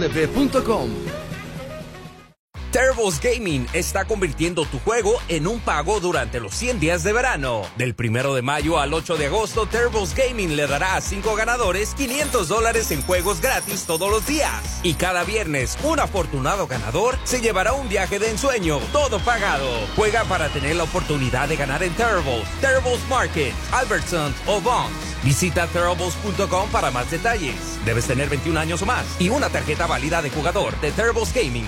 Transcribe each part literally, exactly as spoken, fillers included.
L B punto com. Turbo's Gaming está convirtiendo tu juego en un pago durante los cien días de verano. Del primero de mayo al ocho de agosto, Turbo's Gaming le dará a cinco ganadores quinientos dólares en juegos gratis todos los días. Y cada viernes, un afortunado ganador se llevará un viaje de ensueño, todo pagado. Juega para tener la oportunidad de ganar en Turbo's, Turbo's Market, Albertsons o Vons. Visita Turbo's punto com para más detalles. Debes tener veintiún años o más y una tarjeta válida de jugador de Turbo's Gaming.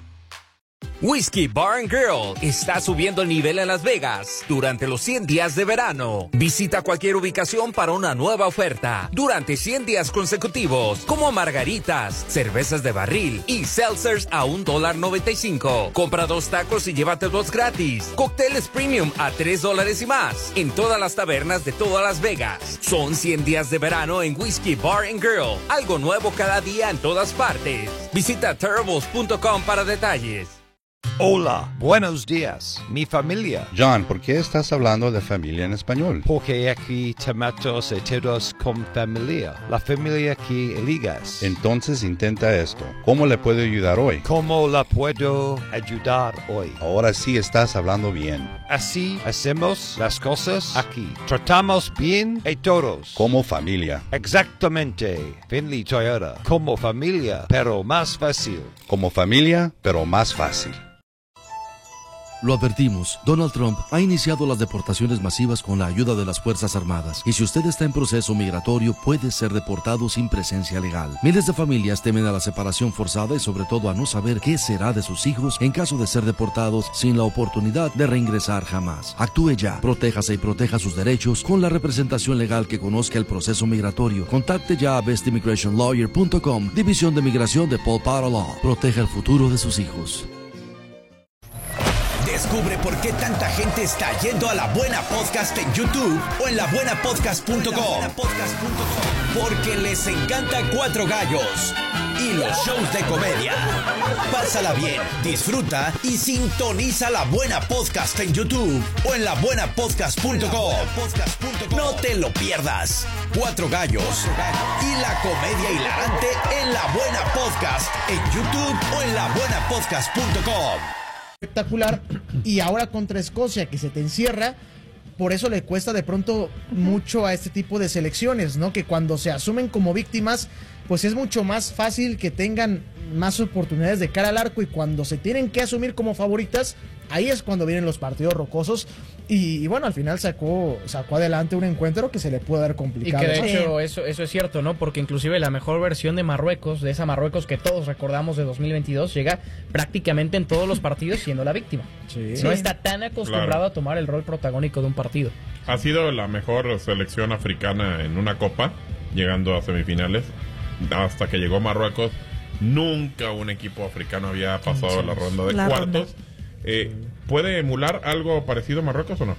Whiskey Bar and Grill está subiendo el nivel en Las Vegas durante los cien días de verano. Visita cualquier ubicación para una nueva oferta durante cien días consecutivos, como margaritas, cervezas de barril y seltzers a un dólar noventa y cinco. Compra dos tacos y llévate dos gratis. Cócteles premium a tres dólares y más en todas las tabernas de todas Las Vegas. Son cien días de verano en Whiskey Bar and Grill. Algo nuevo cada día en todas partes. Visita Turbos punto com para detalles. Hola, buenos días, mi familia. John, ¿por qué estás hablando de familia en español? Porque aquí tomamos y todos con familia. La familia que eligas. Entonces intenta esto. ¿Cómo le puedo ayudar hoy? ¿Cómo la puedo ayudar hoy? Ahora sí estás hablando bien. Así hacemos las cosas aquí. Tratamos bien a todos. Como familia. Exactamente. Finley Toyota. Como familia, pero más fácil. Como familia, pero más fácil. Lo advertimos, Donald Trump ha iniciado las deportaciones masivas con la ayuda de las Fuerzas Armadas. Y si usted está en proceso migratorio, puede ser deportado sin presencia legal. Miles de familias temen a la separación forzada y sobre todo a no saber qué será de sus hijos en caso de ser deportados sin la oportunidad de reingresar jamás. Actúe ya, protéjase y proteja sus derechos con la representación legal que conozca el proceso migratorio. Contacte ya a best immigration lawyer punto com, División de Migración de Paul Potter Law. Proteja el futuro de sus hijos. Descubre por qué tanta gente está yendo a La Buena Podcast en YouTube o en la buena podcast punto com. Porque les encanta Cuatro Gallos y los shows de comedia. Pásala bien, disfruta y sintoniza La Buena Podcast en YouTube o en la buena podcast punto com. No te lo pierdas. Cuatro Gallos y la comedia hilarante en La Buena Podcast en YouTube o en la buena podcast punto com. Espectacular, y ahora contra Escocia, que se te encierra, por eso le cuesta de pronto mucho a este tipo de selecciones, ¿no? Que cuando se asumen como víctimas, pues es mucho más fácil que tengan más oportunidades de cara al arco, y cuando se tienen que asumir como favoritas, ahí es cuando vienen los partidos rocosos. Y, y bueno, al final sacó sacó adelante un encuentro que se le pudo haber complicado. Y que de hecho eso, eso es cierto, ¿no? Porque inclusive la mejor versión de Marruecos, de esa Marruecos que todos recordamos de dos mil veintidós, llega prácticamente en todos los partidos siendo la víctima. Sí. No está tan acostumbrado claro. a tomar el rol protagónico de un partido. Ha sido la mejor selección africana en una copa, llegando a semifinales. Hasta que llegó Marruecos, nunca un equipo africano había pasado sí. la ronda de la cuartos. Eh, ¿Puede emular algo parecido a Marruecos o no?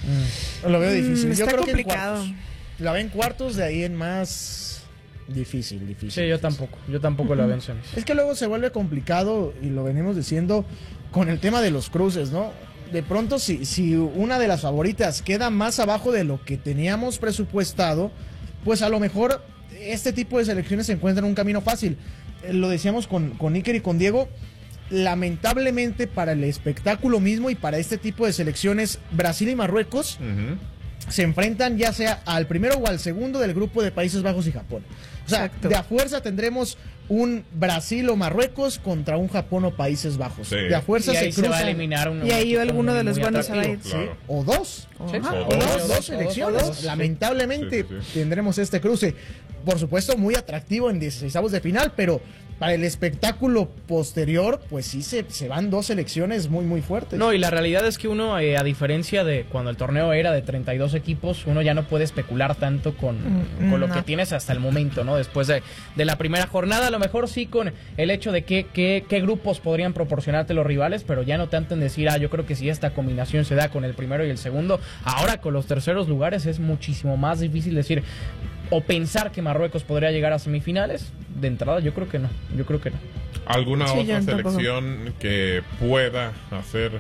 Mm, lo veo difícil. Mm, yo está creo complicado. que en cuartos. La ve en cuartos, de ahí en más difícil, difícil. Sí, difícil. yo tampoco. Yo tampoco la veo en semis. Es que luego se vuelve complicado, y lo venimos diciendo con el tema de los cruces, ¿no? De pronto, si, si una de las favoritas queda más abajo de lo que teníamos presupuestado, pues a lo mejor este tipo de selecciones se encuentran un camino fácil. Eh, lo decíamos con, con Iker y con Diego. Lamentablemente para el espectáculo mismo y para este tipo de selecciones, Brasil y Marruecos uh-huh. se enfrentan ya sea al primero o al segundo del grupo de Países Bajos y Japón. O sea, Exacto. de a fuerza tendremos un Brasil o Marruecos contra un Japón o Países Bajos. Sí. De a fuerza y se ahí cruzan. se va a eliminar uno. Y ahí alguno de los buenos se va a ir. Sí. O dos. Sí. Ajá, o, o dos, dos, dos selecciones. o dos. Lamentablemente sí, sí, sí. tendremos este cruce. Por supuesto, muy atractivo en dieciseisavos de final, pero para el espectáculo posterior, pues sí se, se van dos selecciones muy, muy fuertes. No, y la realidad es que uno, eh, a diferencia de cuando el torneo era de treinta y dos equipos, uno ya no puede especular tanto con, mm, con lo no. que tienes hasta el momento, ¿no? Después de, de la primera jornada, a lo mejor sí con el hecho de que, que, qué grupos podrían proporcionarte los rivales, pero ya no tanto en decir, ah, yo creo que si esta combinación se da con el primero y el segundo, ahora con los terceros lugares es muchísimo más difícil decir o pensar que Marruecos podría llegar a semifinales. De entrada yo creo que no, yo creo que no. ¿Alguna sí, otra selección que pueda hacer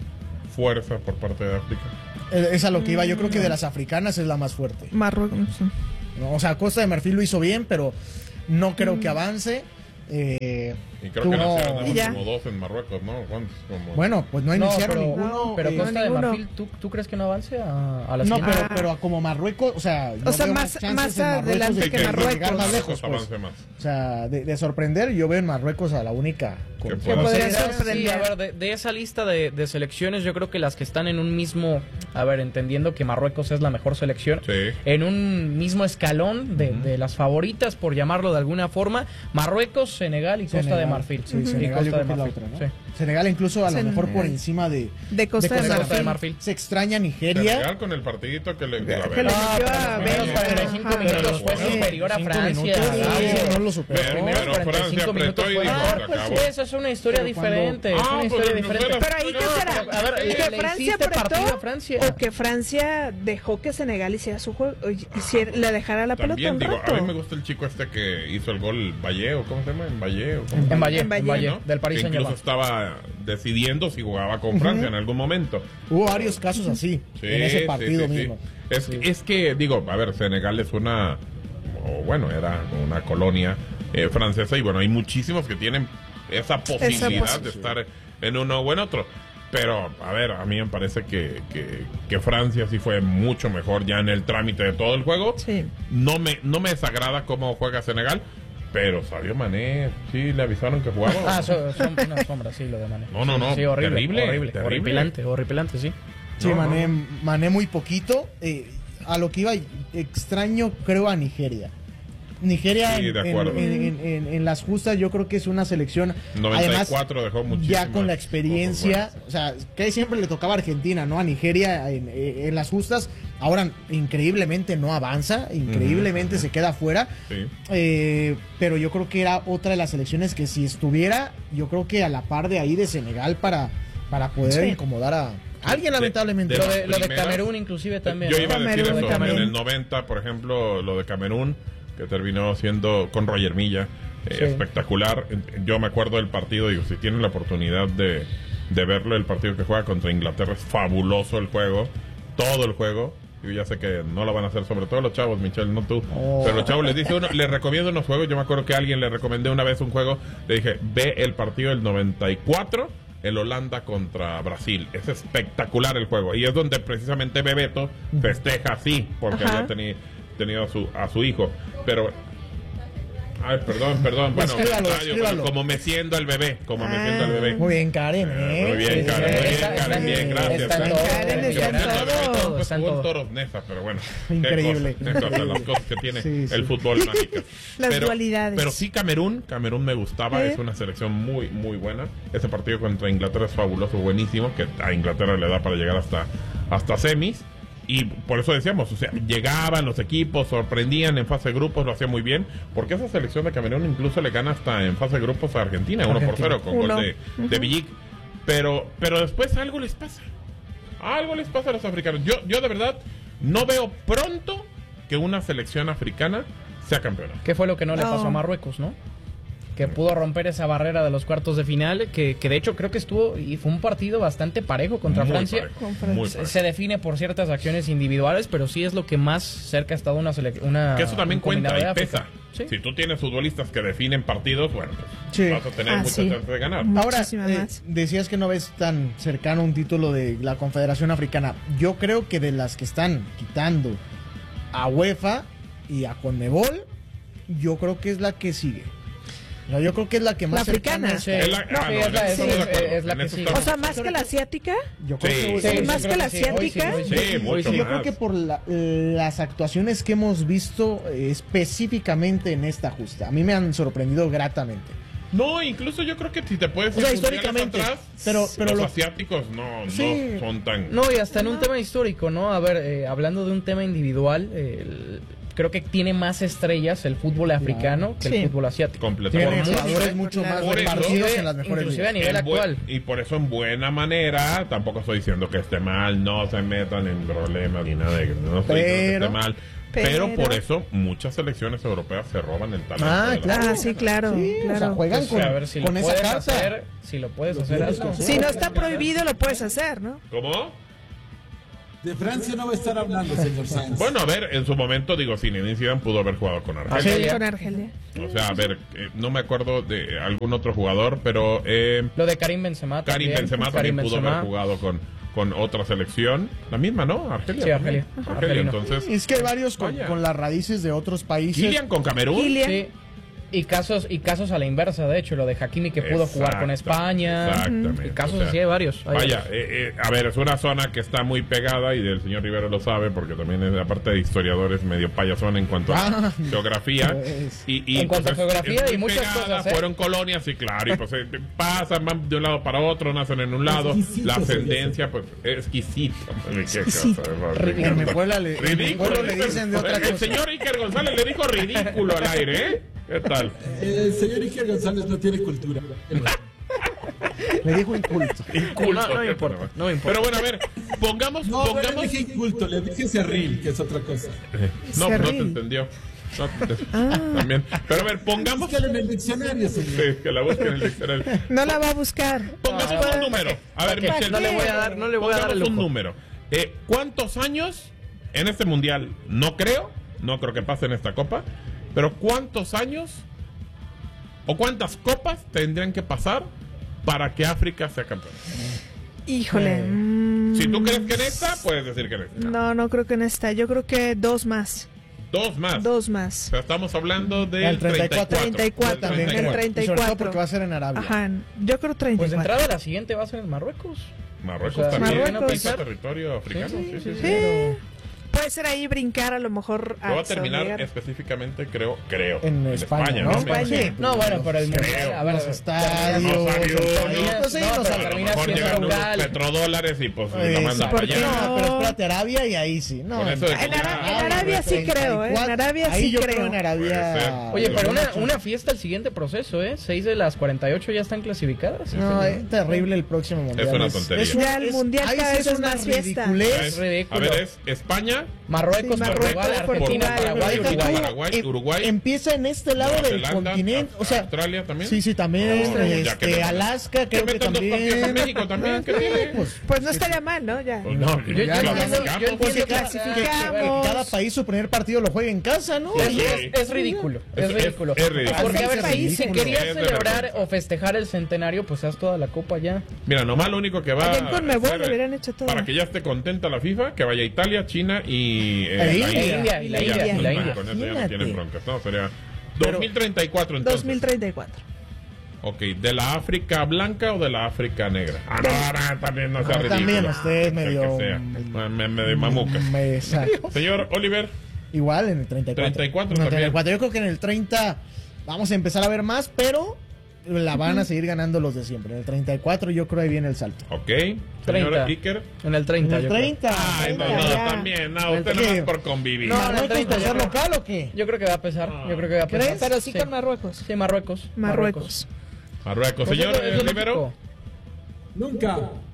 fuerza por parte de África? Es a lo que iba, yo creo que de las africanas es la más fuerte. Marruecos. No, o sea, Costa de Marfil lo hizo bien, pero no creo mm. que avance. Eh, y creo que no, nacieron como dos en Marruecos, ¿no? ¿Cuántos? Como... Bueno, pues no iniciaron no, pero, ninguno. Pero eh, Costa de ninguno. Marfil, ¿tú, ¿tú crees que no avance a, a la No, siguiente? pero, pero como Marruecos, o sea, O sea, veo más- chances más en Marruecos adelante de que llegar Marruecos. más lejos, pues. avance más. O sea, de, de sorprender, yo veo en Marruecos a la única. Que con- pueda Que podría ser. sorprender. Sí, a ver, de, de esa lista de, de selecciones, yo creo que las que están en un mismo, a ver, entendiendo que Marruecos es la mejor selección, Sí. en un mismo escalón de, de las favoritas, por llamarlo de alguna forma, Marruecos, Senegal y Costa Senegal. de Marfil. Sí, Y Senegal yo Costa creo de que es la Marfil. otra, ¿no? Sí. Senegal incluso a lo Senegal. mejor por encima de, De Costa de, Costa Marfil. de Marfil. Se extraña Nigeria. Senegal con el partidito que le... Que a le ver, metió Ah, a pero los Bélgica. primeros cuarenta y cinco Ajá. minutos fue Pero superior a cinco Francia. minutos, Gabo. sí, no lo superó. Pero- Primeros pero cuarenta y Francia cinco minutos apretó y fue- dijo, Ah, se pues acabó. sí, esa es una historia Pero cuando- diferente. Es Ah, una pues, historia en diferente. Venezuela- Pero ahí qué No, será, a ver, que le Francia hiciste partido apretó a Francia. o que Francia dejó que Senegal hiciera su juego, o hiciera, le dejara la pelota También un digo, rato. a mí me gusta el chico este que hizo el gol, Valle, o ¿cómo se llama? En Valle, o ¿cómo se En llama? Valle, En Valle. en Valle, ¿No? del Paris Que incluso Saint-Germain. estaba decidiendo si jugaba con Francia en algún momento. Hubo varios casos así Sí, en ese sí, partido sí, sí. mismo. Es, es que, digo, a ver, Senegal es una, o bueno, era una colonia eh, francesa y bueno, hay muchísimos que tienen esa posibilidad de estar en uno o en otro. Pero, a ver, a mí me parece que, que, que Francia sí fue mucho mejor ya en el trámite de todo el juego. Sí. No me, no me desagrada cómo juega Senegal, pero Sadio Mané, sí le avisaron que jugaba. Ah, son, son unas sombras, sí, lo de Mané. No, no, no, Sí, horrible, terrible, horrible, terrible. horripilante, horripilante, sí. Sí, No, Mané, no. Mané muy poquito. Eh, a lo que iba, extraño creo a Nigeria. Nigeria Sí, en, de acuerdo. en- en- en- en las justas yo creo que es una selección noventa y además cuatro dejó muchísimas ya con la experiencia, cosas o sea, que siempre le tocaba a Argentina, ¿no? A Nigeria en, en las justas, ahora increíblemente no avanza, increíblemente Ujú. se queda fuera. Sí. Eh, pero yo creo que era otra de las selecciones que si estuviera, yo creo que a la par de ahí de Senegal para, para poder Sí. incomodar a alguien, De- lamentablemente. de Lo las de, lo de primeras- Camerún inclusive también. Yo ¿no? iba a decir Camerún eso, también. en el noventa, por ejemplo, lo de Camerún, que terminó siendo con Roger Milla, eh, Sí. espectacular. Yo me acuerdo del partido, digo, si tienen la oportunidad de, de verlo, el partido que juega contra Inglaterra es fabuloso el juego, todo el juego. Yo ya sé que no lo van a hacer, sobre todo los chavos, Michelle, no tú. Oh. Pero los chavos les dice uno, les recomiendo unos juegos. Yo me acuerdo que a alguien le recomendé una vez un juego, le dije, ve el partido del noventa y cuatro, el Holanda contra Brasil. Es espectacular el juego. Y es donde precisamente Bebeto festeja así, porque Ajá. había teni- tenido a su, a su hijo. Pero... Ay, perdón, perdón. Bueno, Escríbalo, rayo, escríbalo. bueno, como meciendo al bebé, como Ah. meciendo al bebé. Muy bien, Karen, ¿eh? Muy bien, Karen, muy bien, Está- Karen, está- bien, gracias. está en ¿eh? todo, Karen está en Está todo. Pues está en jugó en todo. Toros Neza, pero bueno. Increíble. Qué cosas, qué cosas, las cosas que tiene Sí, sí. el fútbol mágicas. Las pero, dualidades. Pero sí Camerún, Camerún me gustaba, ¿Eh? es una selección muy, muy buena. Ese partido contra Inglaterra es fabuloso, buenísimo, que a Inglaterra le da para llegar hasta, hasta semis. Y por eso decíamos, o sea, llegaban los equipos, sorprendían en fase de grupos, lo hacían muy bien, porque esa selección de Camerún incluso le gana hasta en fase de grupos a Argentina, uno por cero con Uno. gol de, de Villic. Pero, pero después algo les pasa. Algo les pasa a los africanos. Yo, yo de verdad no veo pronto que una selección africana sea campeona. ¿Qué fue lo que no, le No. pasó a Marruecos, no? Que pudo romper esa barrera de los cuartos de final, que, que de hecho creo que estuvo y fue un partido bastante parejo contra Muy Francia. parejo, Con Francia. muy Se, parejo. se define por ciertas acciones individuales, pero sí es lo que más cerca ha estado una selec- una Que eso también un cuenta combinado y de pesa. África. Sí. Si tú tienes futbolistas que definen partidos, bueno, pues Sí. vas a tener Ah, muchas sí. chances de ganar. Muchísimas Ahora, eh, más. decías que no ves tan cercano un título de la Confederación Africana. Yo creo que de las que están quitando a UEFA y a Conmebol, yo creo que es la que sigue. O sea, yo creo que es la que más La africana. cercana Sí. está. Es la- No, ah, sí, no, es en la- eso es- estamos de es- acuerdo. es la En que eso sí. estamos- O sea, más que la asiática. Yo creo Sí. que Sí, ¿Es yo más creo que la sí. Hoy sí, asiática? hoy sí. Sí, Hoy mucho sí. Yo más. creo que por la- las actuaciones que hemos visto eh, específicamente en esta justa, a mí me han sorprendido gratamente. No, incluso yo creo que si te puedes O sea, ir mundiales históricamente, atrás, pero- pero los lo- asiáticos no, Sí. no son tan... No, y hasta en un tema histórico, ¿no? A ver, eh, hablando de un tema individual, eh, el- creo que tiene más estrellas el fútbol africano que Sí. el fútbol asiático. Completamente. Tiene Por jugadores mucho, mucho más por eso, repartidos en las mejores inclusive a ligas. nivel En buen- actual. y por eso en buena manera, tampoco estoy diciendo que esté mal, no se metan en problemas ni nada de que no estoy diciendo que Pero- esté mal. Pero, pero- por eso muchas selecciones europeas se roban el talento. Ah, de la claro. Ah, sí, claro. Sí, o sea, claro. juegan Entonces, con, a ver si con lo esa puedes carta. hacer, si lo puedes Lo hacer, tienes hazlo. que hacer. Si no está prohibido, lo puedes hacer, ¿no? ¿Cómo? De Francia no va a estar hablando, señor Sanz. Bueno, a ver, en su momento, digo, Zinedine Zidane pudo haber jugado con Argelia. Argelia. Con Argelia. O sea, a ver, eh, no me acuerdo de algún otro jugador, pero... Eh, Lo de Karim Benzema Karim también. Benzema Karim también pudo Benzema. haber jugado con, con otra selección. La misma, ¿no? Argelia. Sí, Argelia. Argelia, Argelia. entonces... Es que hay varios con, con las raíces de otros países. Kylian con Camerún. Sí. Y casos, y casos a la inversa, de hecho, lo de Hakimi que pudo jugar con España. Exactamente. Y casos O sea, así hay varios. Hay Vaya, varios. eh, eh, a ver, es una zona que está muy pegada y el señor Rivero lo sabe porque también es, aparte de historiadores, medio payasón en cuanto a Ah, geografía. pues. Y, y, En cuanto a pues, es- geografía es y muy muchas pegada, cosas, ¿eh? Fueron colonias, sí, claro, y pues eh, pasan, van de un lado para otro, nacen en un lado. Exquisito, La señor. ascendencia, pues, es exquisito. Qué Exquisito. cosa, ¿no? Ridículo. En mi pueblo le- en mi Ridículo. pueblo le dicen de otra El cosa. señor Iker González le dijo ridículo al aire, ¿eh? ¿Qué tal? El señor Iker González no tiene cultura. Le dijo inculto. Inculto. No, no me importa, no me importa. Pero bueno, a ver, pongamos, No, no le pongamos. dije inculto, le dije cerril, que es otra cosa. Eh, No, pues no te Cerril. entendió. No te- También. Pero a ver, pongamos. Búscalo en el diccionario, señor. Sí, que la busquen en el diccionario. No la va a buscar. Pongamos un número. A ver, ¿Para Michelle. No le voy a dar, no le voy a dar el Pongamos un lujo. número. Eh, ¿Cuántos años en este mundial? No creo. No creo que pase en esta copa. Pero ¿cuántos años o cuántas copas tendrían que pasar para que África sea campeón? Híjole. mm, Si tú crees que en esta, puedes decir que en esta. No, no creo que en esta. Yo creo que dos más. Dos más. Dos O más. sea, estamos hablando del El treinta y cuatro. treinta y cuatro. También El creo. treinta y Y sobre todo cuatro. porque va a ser en Arabia. Ajá. Yo creo treinta Pues y de cuatro. entrada la siguiente va a ser en Marruecos. Marruecos O sea, también Marruecos. pisa territorio africano. Sí, sí, sí. Sí. Puede ser ahí brincar a lo mejor Pero va a terminar Saudiar. específicamente, creo, creo. En España, ¿no? ¿no? España. No, bueno, pero el mundial, a ver, Los estadios, No salió, los ¿no? estadios, sí, No, los pero A lo termina mejor siendo llegan unos local. petrodólares y pues Eh, la sí, mandan ¿por para qué allá. no? No, pero espérate, Arabia y ahí sí. No, Con eso de que En, Ara- ya- en Arabia sí creo, ¿eh? En Arabia ahí sí yo creo. creo en Arabia. Puede ser. Oye, pero una, Mucho. una fiesta el siguiente proceso, ¿eh? Seis de las cuarenta y ocho ya están clasificadas. No, es terrible el próximo mundial. Es una tontería. Ya el mundial ahí cada sí vez es es una más fiesta. ridiculez. Es ridículo. A ver, es España, Marruecos, Sí, Marruecos, Portugal, Portugal, Argentina, Paraguay, Deja Uruguay. tú, Paraguay, em- Uruguay, Empieza en este lado Nueva del Zelanda, continente. Au- O sea, Australia también. sí, sí, también. No, ya que este, metan- Alaska, creo que metan dos también. partidos a México también, ¿qué tiene? Pues, Pues no estaría mal, ¿no? Ya. Pues no, Yo, yo Ya, entiendo, clasificamos. yo entiendo Pues que que- clasificamos. que cada país su primer partido lo juega en casa, ¿no? Es, Sí. es- es ridículo, es, Es- es- ridículo. es ridículo. Porque a ver, Es si, si ridículo. querías Es de celebrar vergüenza. o festejar el centenario, pues haz toda la copa ya. Mira, nomás lo único que va Allá en a Conmebol hacer, lo hubieran hecho todo. para que ya esté contenta la FIFA, que vaya Italia, China y eh, E la India. India, y la Ya, India, y pues, la no, India. con eso ya no Imagínate. tienen broncas, ¿no? Sería Pero- dos mil treinta y cuatro entonces. dos mil treinta y cuatro. Ok, ¿de la África blanca o de la África negra? Ah, no, no, también no sea Ah, ridículo. también usted El medio- que sea. Me, me de mamuca. Me- exacto. Señor Oliver, Igual en el treinta y cuatro. treinta y cuatro En el también. treinta y cuatro. Yo creo que en el treinta vamos a empezar a ver más, pero la van a seguir ganando los de siempre. En el treinta y cuatro yo creo ahí viene el salto. ok. Señor treinta. Iker. En el En treinta, el yo creo. treinta. Ay, no, treinta, no, ya. también. No, usted ¿Qué? nomás por convivir. No, en el ¿Marruecos treinta, por yo ser creo. local o qué? Yo creo que va a pesar, yo creo que va a pesar. ¿Crees? Pero sí con Marruecos. Sí, Marruecos. Marruecos. Marruecos. Pues Señor es lo- es eh, lo Rivero. lógico. Nunca.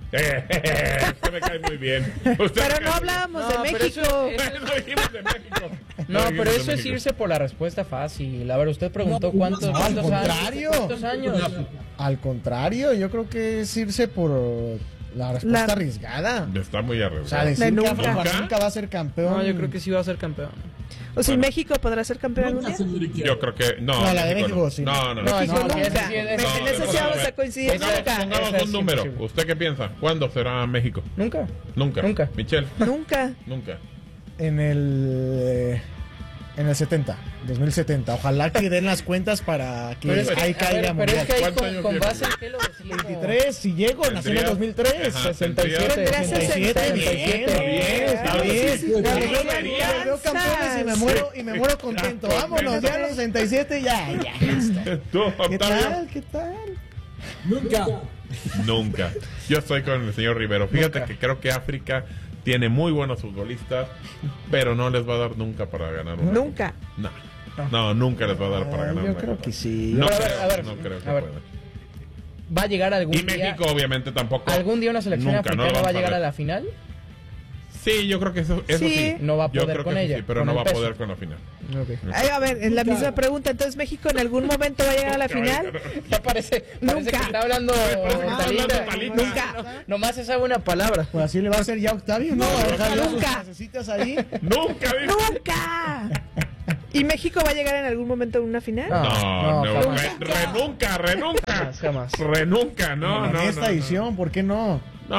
Usted me cae muy bien. Usted me Pero cae no muy hablábamos No, de pero México. eso es- bien. No dijimos de México. No, dijimos pero de eso es México. irse por la respuesta fácil. A ver, usted preguntó No, cuántos, no, al cuántos años. contrario. ¿Cuántos años? Al contrario, yo creo que es irse por la respuesta La- arriesgada. Está muy O arriesgado. sea, decir De que nunca. África nunca va a ser campeón. No, yo creo que sí va a ser campeón. O si Bueno. México podrá ser campeón algún Nunca, día. señor Iker. Yo creo que. No, No, la de México sí. No, no, no. No, México no, nunca. ese sí es- En ese- No, en eso no, sí no, vamos no. a coincidir. Pongamos- Nunca. Pongamos Esa es un número. imposible. ¿Usted qué piensa? ¿Cuándo será México? Nunca. Nunca. Nunca. Michelle. Nunca. Nunca. En el eh, en el setenta, dos mil setenta. Ojalá que den las cuentas para que Pero es que, ahí a caiga ver, pero es mundial. que ahí ¿Cuántos con, años con tiene? base en qué lo decimos. veintitrés, si llego, nací en el Tendría- dos mil tres. Ajá, sesenta y siete. Tendría sesenta y siete, sesenta y bien, siete. está bien, está Claro, bien. sí, Los claro. veo- los veo campeones y me muero, y me muero contento. Vámonos, ya a los sesenta y siete, ya, ya. listo. ¿Tú, ¿Qué Octavio? tal? ¿Qué tal? Nunca. Nunca. Yo estoy con el señor Rivero. Fíjate que creo que África tiene muy buenos futbolistas, pero no les va a dar nunca para ganar una. Nunca. No. No, nunca les va a dar para Ah, ganar yo una creo copa. que sí. No, Pero a ver, creo, a ver, no creo que a ver. pueda. ¿Va a llegar algún Y día? México, obviamente, tampoco. ¿Algún día una selección Nunca, no lo africana va a vamos a llegar ver. a la final? Sí, yo creo que eso, eso sí. Sí. No va a Yo poder creo con que eso ella, sí, pero con no el va a peso. poder con la final. Okay. Ay, a ver, en la misma pregunta, entonces México en algún momento va a llegar a la final. Ya parece, parece Nunca. que está hablando está Talita. hablando Talita. Nunca. No, nomás se sabe una palabra. Pues así le va a hacer ya Octavio, ¿no? No, Va a dejar ya sus nunca. frasecitas ahí. Nunca, dice. ¡Nunca! ¿Y México va a llegar en algún momento a una final? No. No, no, jamás. re, re nunca, re nunca. Jamás, jamás. Re nunca, no, en no. esta no, edición, ¿por qué no? No.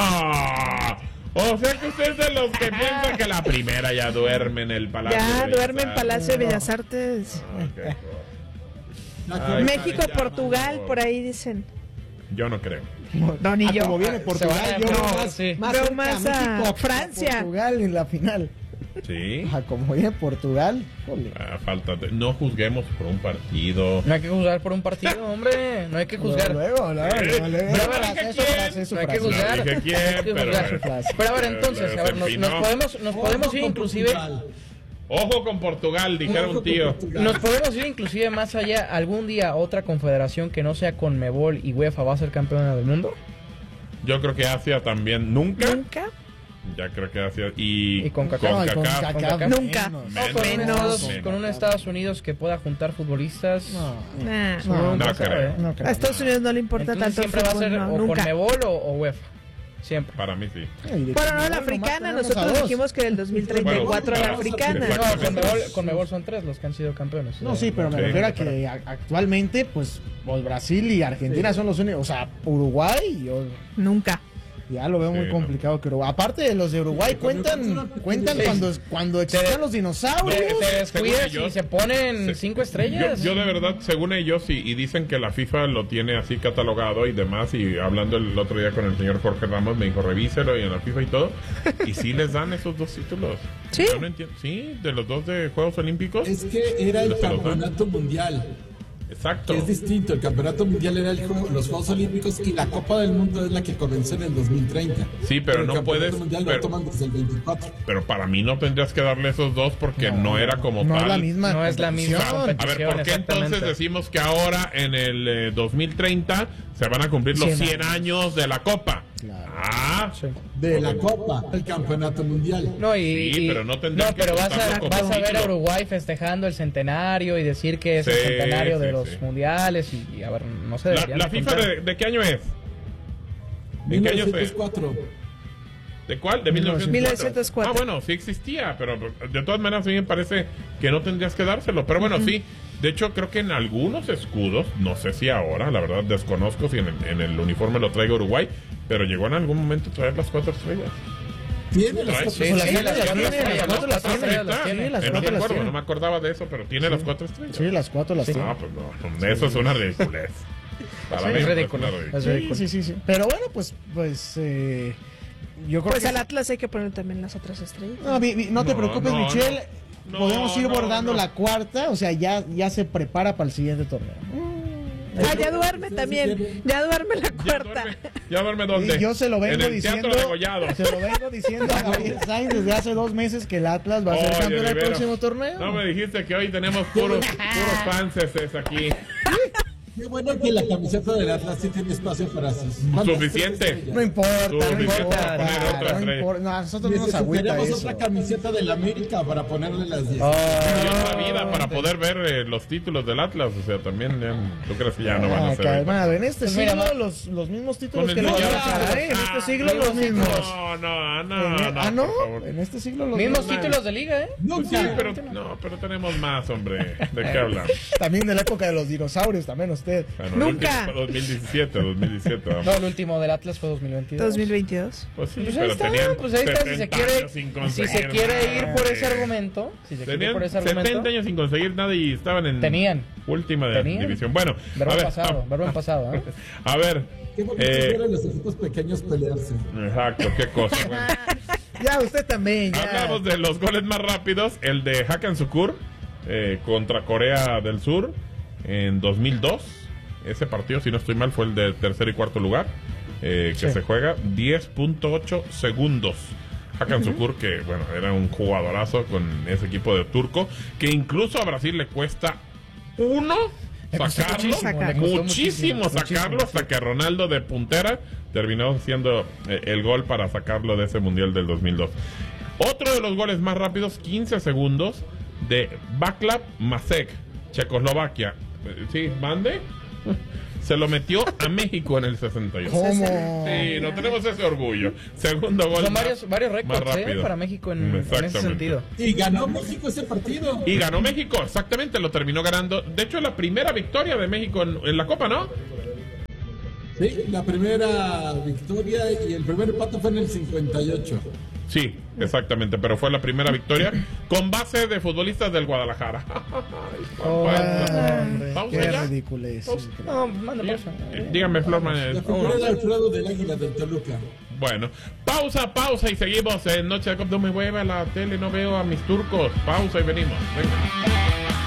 O sea que usted es de los que piensan que la primera ya duerme en el Palacio. Ya de Bellas duerme en Artes. Palacio de Bellas Artes. Ok. La México, ya, Portugal, no. por ahí dicen. Yo no creo. No, ni Ah, yo. como viene Portugal, Se van a- yo no, veo más, sí. más Veo cerca más a a México que Francia. Portugal en la final. Sí. Ah, como viene Portugal, jole. Ah, falta de- no juzguemos por un partido. No hay que juzgar por un partido, hombre. No hay que juzgar. Luego, luego, luego, luego, luego, Pero su dije frase, su quién. frase, su No hay que frase. juzgar. No dije quién, Hay que pero- juzgar. Pero a ver, entonces, a ver, nos, nos podemos, nos podemos ir inclusive, Ojo con Portugal, dijera un tío. nos podemos ir inclusive más allá. Algún día otra confederación que no sea CONMEBOL y UEFA va a ser campeona del mundo. Yo creo que Asia también. ¿Nunca? ¿Nunca? Ya creo que Asia. Y, Y con CONCACAF. No, y con CONCACAF. CONCACAF Nunca. menos. Menos. O con, un Menos. Estados, Menos. con un Estados Unidos que pueda juntar futbolistas. No, Nah. no, No no, creo. no A creo. Estados Unidos no le importa Entonces tanto el siempre va a fútbol, ser no, o nunca. CONMEBOL o, o UEFA. Siempre. Para mí sí. Y de Bueno, no, Conmebol la nomás africana, tenemos a nosotros dos. dijimos que del dos mil treinta y cuatro Bueno, la africana. exacto. No, CONMEBOL, CONMEBOL son tres los que han sido campeones. No, sí, pero me Sí. refiero a que a- actualmente, pues, pues, Brasil y Argentina son los únicos. O sea, Uruguay, yo Nunca. ya lo veo Sí, muy no. complicado. Que Uruguay- aparte de los de Uruguay, cuentan cuentan Sí. cuando, cuando existían los dinosaurios. Te, te descuidas Según ellos- y se ponen Se- cinco Yo, estrellas. yo de verdad, según ellos, y, y dicen que la FIFA lo tiene así catalogado y demás, y hablando el otro día con el señor Jorge Ramos, me dijo, revíselo y en la FIFA y todo, y sí les dan esos dos títulos. ¿Sí? Yo no entiendo. Sí, de los dos de Juegos Olímpicos. Es que era el Se los dan. campeonato mundial. Exacto. Que es distinto. El campeonato mundial era el juego- los Juegos Olímpicos y la Copa del Mundo es la que comenzó en el dos mil treinta. Sí, pero no el puedes- campeonato mundial pero- lo toman desde el veinticuatro. Pero para mí no tendrías que darle esos dos porque no, era como no tal. es la misma. No es la misma competición. A ver, ¿por qué entonces Exactamente. decimos que ahora en el eh, dos mil treinta se van a cumplir los cien cien años de la Copa? Claro. Ah, Sí. De la Copa, el campeonato mundial. No, y, Sí, y- pero no tendrían que pero vas contarlo a, como vas a ver a título. Uruguay festejando el centenario y decir que es Sí, el centenario de sí, los sí. mundiales y, y a ver, no se la, deberían la de FIFA contar. de, ¿de qué año es? ¿En qué año fue? mil novecientos cuatro. ¿De cuál? De mil novecientos cuatro. mil novecientos cuatro. Ah, bueno, sí existía, pero de todas maneras a mí me parece que no tendrías que dárselo. Pero bueno, sí. De hecho, creo que en algunos escudos, no sé si ahora, la verdad desconozco si en el, en el uniforme lo traiga Uruguay, pero llegó en algún momento a traer las cuatro estrellas. Tiene las Ay, cuatro sí, Pues las sí, tiene, las las cuatro tiene, estrellas, las cuatro las las cuatro tiene. estrellas las tiene. Sí, las Eh, no me cuatro las acuerdo, tiene. no me acordaba de eso, pero tiene las cuatro estrellas. Sí, las cuatro las tiene. Ah, pues no, eso es una ridiculez. Para Sí, mí es pues, ridículo. una ridiculez. Es Sí, ridículo. sí, sí, sí. Pero bueno, pues, pues, eh, yo creo Pues que... al Atlas hay que poner también las otras estrellas. No, vi- vi- no te No, preocupes, no, Michelle. no. Podemos ir No, no, bordando no. la cuarta, o sea, ya, ya se prepara para el siguiente torneo. Ah, ya duerme también. Ya duerme la Ya cuarta. duerme, ya duerme dónde? Y yo se lo vengo en el diciendo, Teatro Degollado. se lo vengo diciendo a Gabriel Sainz desde hace dos meses que el Atlas va a ser Oye, campeón del Rivero, próximo torneo. No me dijiste que hoy tenemos puros, puros fanses aquí. Qué bueno que la camiseta del Atlas sí tiene espacio para sus... Suficiente. No importa, no Suficiente importa. para poner otra No estrella. importa. No, a nosotros no nos agüita Necesitaremos eso. otra camiseta del América para ponerle las diez. Yo en la vida para poder ver eh, los títulos del Atlas, o sea, también, ya, ¿tú crees que ya no van a Ah, ser? calmado, en este Pues mira, siglo ma- los, los mismos títulos Con el que los niño. Atlas, ¿eh? En este Ah, siglo no, los mismos. No, no, no, En- no, ah, no, por favor. en este siglo los Mismos mismos. títulos de liga, ¿eh? Pues sí, pero, no, pero tenemos más, hombre. ¿De qué hablar? También de la época de los dinosaurios, también usted. Bueno, el Nunca. último fue dos mil diecisiete, dos mil diecisiete. vamos. No, el último del Atlas fue dos mil veintidós. dos mil veintidós. Pues sí, Pues ahí pero está, tenían pues ahí está, si se setenta quiere, años sin si conseguir se quiere ir nada, por ese hombre. argumento, si se quiere ir Tenían por ese argumento, setenta años sin conseguir nada y estaban en Tenían. última de Tenían. división. Bueno, verbo a ver, pasado, a, verbo en pasado, ¿eh? a ver, Qué bonito eh, ver a los equipos pequeños pelearse. exacto, qué cosa. Bueno. Ya, usted también, ya. Hablamos de los goles más rápidos, el de Hakan Sukur eh, contra Corea del Sur en dos mil dos. Ese partido, si no estoy mal, fue el de tercer y cuarto lugar, eh, que Sí. se juega diez punto ocho segundos. Hakan Sukur, que bueno, era un jugadorazo con ese equipo de turco, que incluso a Brasil le cuesta uno Le costó sacarlo, muchísimo, le muchísimo, costó muchísimo, sacarlo, muchísimo, hasta que Ronaldo de puntera terminó siendo eh, el gol para sacarlo de ese mundial del dos mil dos. Otro de los goles más rápidos, quince segundos, de Václav Macek, Checoslovaquia. Sí, mande. Se lo metió a México en el sesenta y ocho. ¿Cómo? Sí, no tenemos ese orgullo. Segundo gol. Son más, varios, varios récords más ¿eh? para México en, en ese sentido. Y ganó México ese partido. Y ganó México, exactamente, lo terminó ganando. De hecho, la primera victoria de México en, en la Copa, ¿no? Sí, la primera victoria y el primer empate fue en el cincuenta y ocho. Sí, exactamente, pero fue la primera victoria con base de futbolistas del Guadalajara. Oh, bueno, ¿pausa qué ya? ridículo es. ¿Pausa? No, manda pausa. Eh, Dígame, Florman. La figura de Alfredo del Águila del Toluca. Bueno, pausa, pausa y seguimos en Noche de Cop. No me mueva la tele, no veo a mis turcos. Pausa y venimos. Venga.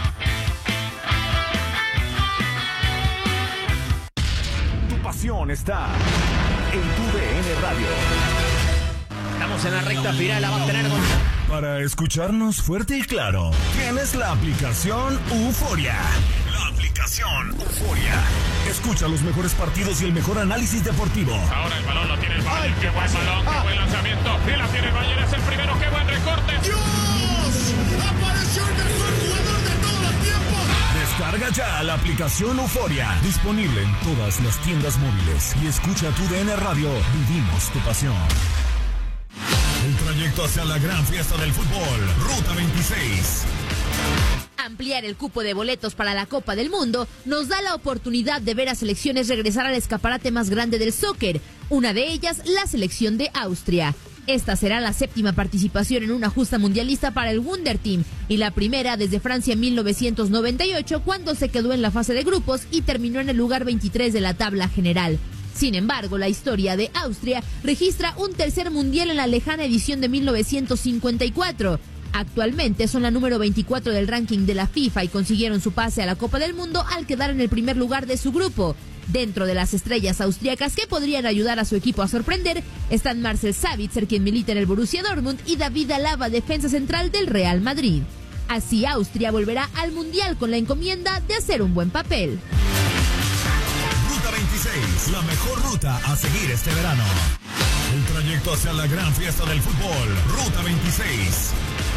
Está en tu D N Radio. Estamos en la recta final, la va a tener con... Para escucharnos fuerte y claro, tienes la aplicación Euforia. La aplicación Euforia. Escucha los mejores partidos y el mejor análisis deportivo. Ahora el balón lo tiene el Bayern. Qué buen balón, qué buen lanzamiento. Y la tiene el Bayern, es el primero. Qué buen recorte. ¡Dios! ¡Apareció el mejor jugador de todos los tiempos! Descarga ya la aplicación Euforia. Disponible en todas las tiendas móviles. Y escucha tu D N Radio. Vivimos tu pasión. El trayecto hacia la gran fiesta del fútbol. Ruta veintiséis. Ampliar el cupo de boletos para la Copa del Mundo nos da la oportunidad de ver a selecciones regresar al escaparate más grande del soccer. Una de ellas, la selección de Austria. Esta será la séptima participación en una justa mundialista para el Wunder Team y la primera desde Francia en mil novecientos noventa y ocho, cuando se quedó en la fase de grupos y terminó en el lugar veintitrés de la tabla general. Sin embargo, la historia de Austria registra un tercer mundial en la lejana edición de mil novecientos cincuenta y cuatro. Actualmente son la número veinticuatro del ranking de la FIFA y consiguieron su pase a la Copa del Mundo al quedar en el primer lugar de su grupo. Dentro de las estrellas austriacas que podrían ayudar a su equipo a sorprender están Marcel Sabitzer, quien milita en el Borussia Dortmund, y David Alaba, defensa central del Real Madrid. Así Austria volverá al Mundial con la encomienda de hacer un buen papel. Ruta veintiséis, la mejor ruta a seguir este verano. El trayecto hacia la gran fiesta del fútbol. Ruta veintiséis.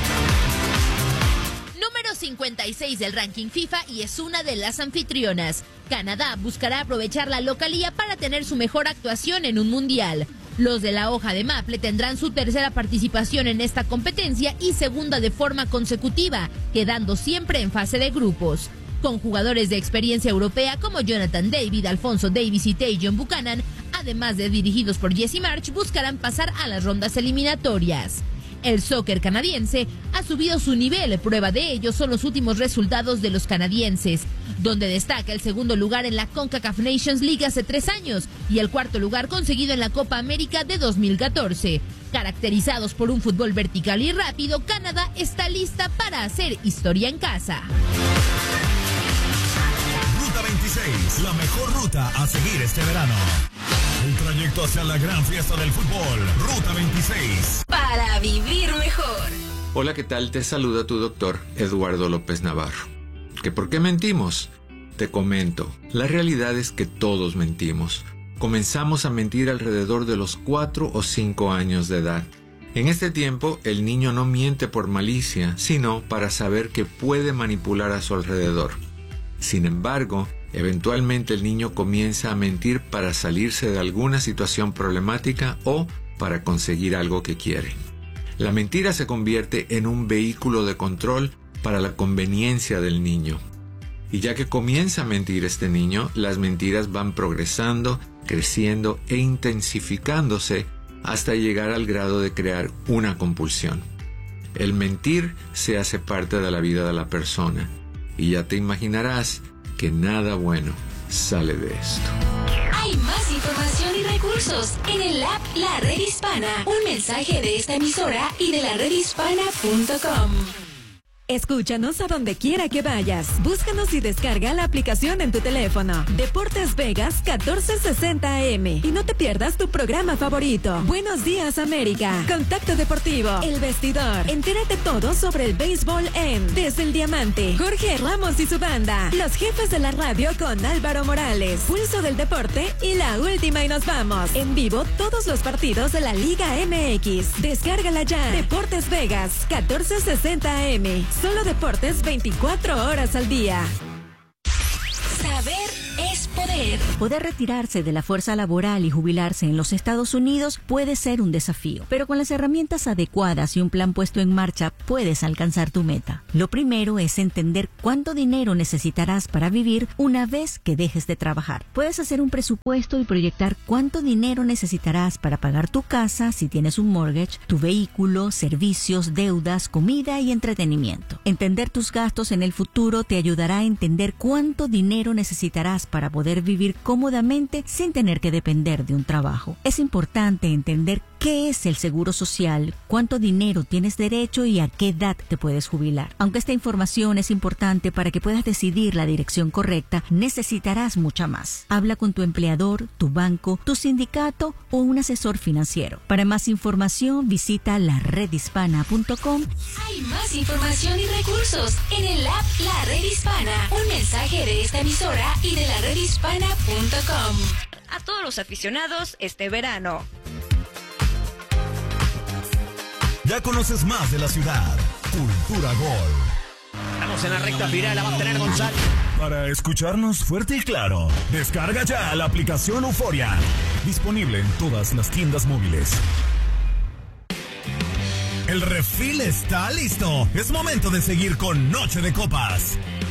Número cincuenta y seis del ranking FIFA y es una de las anfitrionas. Canadá buscará aprovechar la localía para tener su mejor actuación en un mundial. Los de la hoja de Maple tendrán su tercera participación en esta competencia y segunda de forma consecutiva, quedando siempre en fase de grupos. Con jugadores de experiencia europea como Jonathan David, Alfonso Davies y Tajon Buchanan, además de dirigidos por Jesse Marsch, buscarán pasar a las rondas eliminatorias. El soccer canadiense ha subido su nivel, prueba de ello son los últimos resultados de los canadienses, donde destaca el segundo lugar en la CONCACAF Nations League hace tres años y el cuarto lugar conseguido en la Copa América de dos mil catorce. Caracterizados por un fútbol vertical y rápido, Canadá está lista para hacer historia en casa. Ruta veintiséis, la mejor ruta a seguir este verano. El trayecto hacia la gran fiesta del fútbol. Ruta veintiséis. Para vivir mejor. Hola, ¿qué tal? Te saluda tu doctor Eduardo López Navarro. ¿Que por qué mentimos? Te comento. La realidad es que todos mentimos. Comenzamos a mentir alrededor de los cuatro o cinco años de edad. En este tiempo, el niño no miente por malicia, sino para saber que puede manipular a su alrededor. Sin embargo, eventualmente el niño comienza a mentir para salirse de alguna situación problemática o para conseguir algo que quiere. La mentira se convierte en un vehículo de control para la conveniencia del niño. Y ya que comienza a mentir este niño, las mentiras van progresando, creciendo e intensificándose hasta llegar al grado de crear una compulsión. El mentir se hace parte de la vida de la persona y ya te imaginarás que nada bueno sale de esto. Hay más información y recursos en el app La Red Hispana. Un mensaje de esta emisora y de la red hispana punto com. Escúchanos a donde quiera que vayas. Búscanos y descarga la aplicación en tu teléfono. Deportes Vegas catorce sesenta A M. Y no te pierdas tu programa favorito. Buenos días, América. Contacto Deportivo. El Vestidor. Entérate todo sobre el béisbol en Desde el Diamante. Jorge Ramos y su banda. Los jefes de la radio con Álvaro Morales. Pulso del deporte y la última y nos vamos. En vivo todos los partidos de la Liga M X. Descárgala ya. Deportes Vegas catorce sesenta A M. Solo deportes veinticuatro horas al día. Saber es poder. Poder retirarse de la fuerza laboral y jubilarse en los Estados Unidos puede ser un desafío, pero con las herramientas adecuadas y un plan puesto en marcha puedes alcanzar tu meta. Lo primero es entender cuánto dinero necesitarás para vivir una vez que dejes de trabajar. Puedes hacer un presupuesto y proyectar cuánto dinero necesitarás para pagar tu casa si tienes un mortgage, tu vehículo, servicios, deudas, comida y entretenimiento. Entender tus gastos en el futuro te ayudará a entender cuánto dinero necesitarás para poder vivir cómodamente sin tener que depender de un trabajo. Es importante entender qué es el seguro social, cuánto dinero tienes derecho y a qué edad te puedes jubilar. Aunque esta información es importante para que puedas decidir la dirección correcta, necesitarás mucha más. Habla con tu empleador, tu banco, tu sindicato o un asesor financiero. Para más información, visita la red hispana punto com. Hay más información y recursos en el app La Red Hispana. Un mensaje de esta emisora y de la red hispana punto com. A todos los aficionados este verano. Ya conoces más de la ciudad. Cultura Gol. Estamos en la recta final, la va a tener González. Para escucharnos fuerte y claro, descarga ya la aplicación Euforia. Disponible en todas las tiendas móviles. El refil está listo. Es momento de seguir con Noche de Copas.